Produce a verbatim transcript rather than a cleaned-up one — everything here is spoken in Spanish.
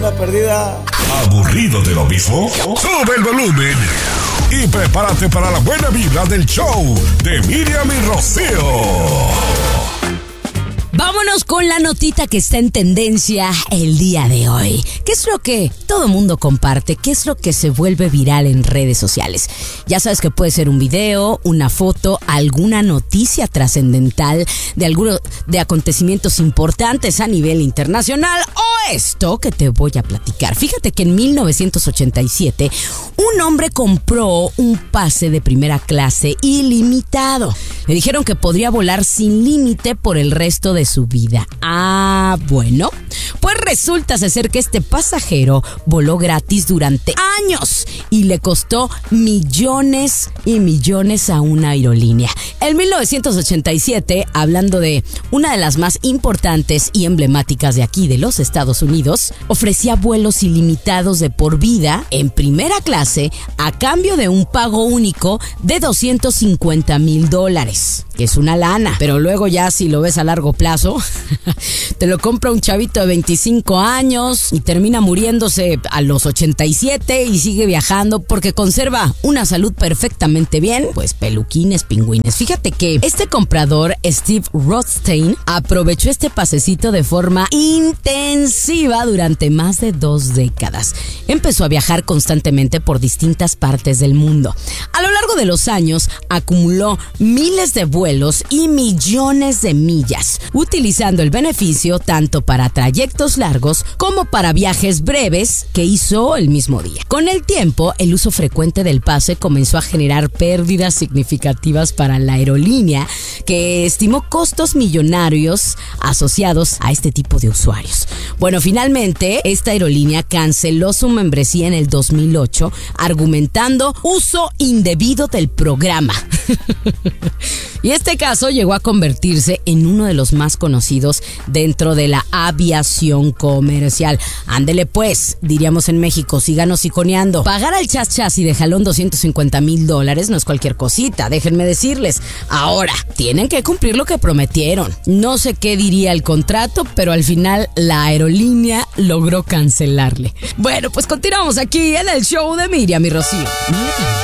La perdida. ¿Aburrido de lo mismo? Sube el volumen y prepárate para la buena vibra del show de Miriam y Rocío. Vámonos con la notita que está en tendencia el día de hoy. ¿Qué es lo que todo mundo comparte? ¿Qué es lo que se vuelve viral en redes sociales? Ya sabes que puede ser un video, una foto, alguna noticia trascendental de algunos de acontecimientos importantes a nivel internacional o esto que te voy a platicar. Fíjate que en mil novecientos ochenta y siete un hombre compró un pase de primera clase ilimitado. Le dijeron que podría volar sin límite por el resto de su vida. Ah, bueno, pues resulta ser que este pasajero voló gratis durante años y le costó millones y millones a una aerolínea. En mil novecientos ochenta y siete, hablando de una de las más importantes y emblemáticas de aquí de los Estados Unidos, ofrecía vuelos ilimitados de por vida en primera clase a cambio de un pago único de doscientos cincuenta mil dólares, que es una lana, pero luego ya si lo ves a largo plazo, te lo compra un chavito de veinticinco años y termina muriéndose a los ochenta y siete y sigue viajando porque conserva una salud perfectamente bien, pues peluquines, pingüines. Fíjate que este comprador, Steve Rothstein, aprovechó este pasecito de forma intensiva durante más de dos décadas. Empezó a viajar constantemente por distintas partes del mundo. A lo largo de los años, acumuló miles de vuelos y millones de millas, utilizando el beneficio tanto para trayectos largos como para viajes breves que hizo el mismo día. Con el tiempo, el uso frecuente del pase comenzó a generar pérdidas significativas para la aerolínea, que estimó costos millonarios asociados a este tipo de usuarios. Bueno, finalmente, esta aerolínea canceló su membresía en el dos mil ocho, argumentando uso indebido del programa. Y este caso llegó a convertirse en uno de los más conocidos dentro de la aviación comercial. Ándele pues, diríamos en México, síganos iconeando. Pagar al chas chas y de jalón doscientos cincuenta mil dólares no es cualquier cosita, déjenme decirles. Ahora, tienen que cumplir lo que prometieron. No sé qué diría el contrato, pero al final la aerolínea logró cancelarle. Bueno, pues continuamos aquí en el show de Miriam y Rocío.